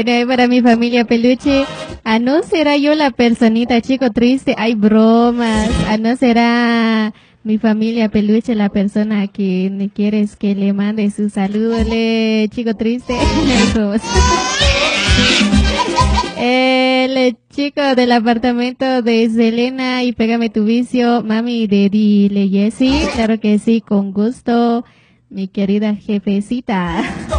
Bueno, para mi familia peluche, no será yo la personita chico triste, hay bromas, no será mi familia peluche la persona que me quieres que le mande su saludo, chico triste. El chico del apartamento de Selena y Pégame tu vicio, mami de Dile Jessie, claro que sí, con gusto, mi querida jefecita.